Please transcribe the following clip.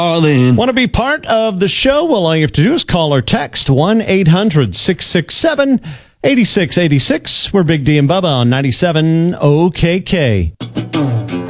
Darling. Want to be part of the show? Well, all you have to do is call or text 1-800-667-8686. We're Big D and Bubba on 97 OKK.